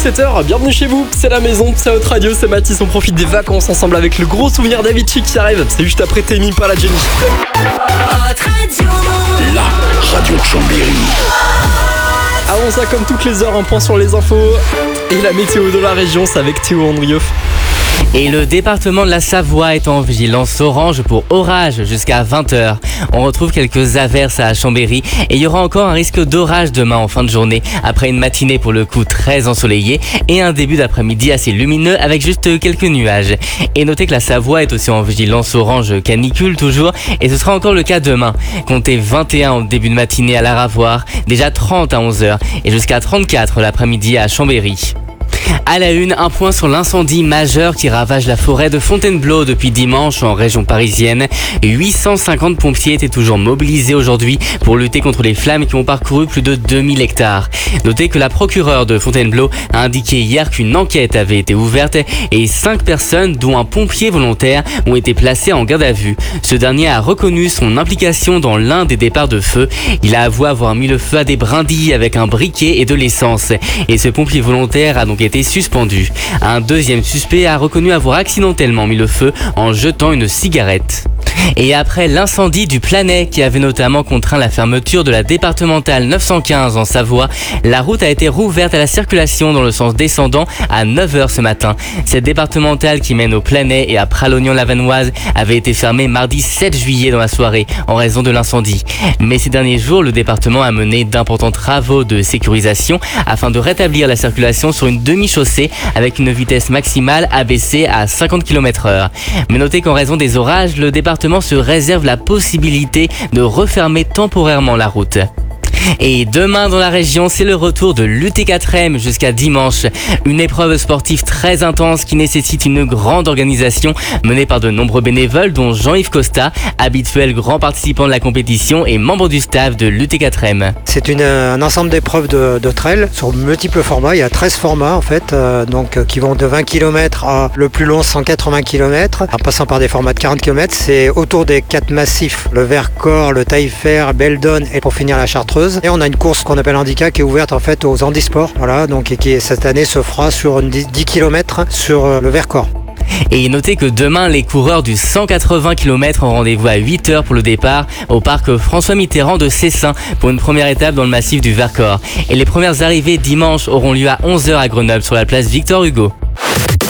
17h, bienvenue chez vous, c'est la maison, c'est votre radio, c'est Mathis, on profite des vacances ensemble avec le gros souvenir d'Avicii qui arrive, c'est juste après Temi par la Jenny. La radio de Chambéry. Avant ça, comme toutes les heures, un point sur les infos et la météo de la région, c'est avec Théo Andrieux. Et le département de la Savoie est en vigilance orange pour orage jusqu'à 20h. On retrouve quelques averses à Chambéry et il y aura encore un risque d'orage demain en fin de journée après une matinée pour le coup très ensoleillée et un début d'après-midi assez lumineux avec juste quelques nuages. Et notez que la Savoie est aussi en vigilance orange canicule toujours et ce sera encore le cas demain. Comptez 21 au début de matinée à la Ravoire, déjà 30 à 11h et jusqu'à 34 l'après-midi à Chambéry. À la une, un point sur l'incendie majeur qui ravage la forêt de Fontainebleau depuis dimanche en région parisienne. 850 pompiers étaient toujours mobilisés aujourd'hui pour lutter contre les flammes qui ont parcouru plus de 2000 hectares. Notez que la procureure de Fontainebleau a indiqué hier qu'une enquête avait été ouverte et 5 personnes, dont un pompier volontaire, ont été placées en garde à vue. Ce dernier a reconnu son implication dans l'un des départs de feu. Il a avoué avoir mis le feu à des brindilles avec un briquet et de l'essence. Et ce pompier volontaire a donc été suspendu. Un deuxième suspect a reconnu avoir accidentellement mis le feu en jetant une cigarette. Et après l'incendie du Planet qui avait notamment contraint la fermeture de la départementale 915 en Savoie, la route a été rouverte à la circulation dans le sens descendant à 9h ce matin. Cette départementale qui mène au Planet et à Pralognan-la-Vanoise avait été fermée mardi 7 juillet dans la soirée en raison de l'incendie. Mais ces derniers jours, le département a mené d'importants travaux de sécurisation afin de rétablir la circulation sur une demi-chaussée avec une vitesse maximale abaissée à 50 km/h. Mais notez qu'en raison des orages, le département se réserve la possibilité de refermer temporairement la route. Et demain dans la région, c'est le retour de l'UT4M jusqu'à dimanche. Une épreuve sportive très intense qui nécessite une grande organisation menée par de nombreux bénévoles dont Jean-Yves Costa, habituel grand participant de la compétition et membre du staff de l'UT4M. C'est un ensemble d'épreuves de trail sur multiples formats. Il y a 13 formats en fait, qui vont de 20 km à le plus long 180 km, en passant par des formats de 40 km. C'est autour des 4 massifs, le Vercors, le Taillefer, Beldon et pour finir la Chartreuse. Et on a une course qu'on appelle handicap qui est ouverte en fait aux handisports, et qui cette année se fera sur 10 km sur le Vercors. Et notez que demain, les coureurs du 180 km ont rendez-vous à 8h pour le départ au parc François Mitterrand de Cessin pour une première étape dans le massif du Vercors. Et les premières arrivées dimanche auront lieu à 11h à Grenoble sur la place Victor Hugo.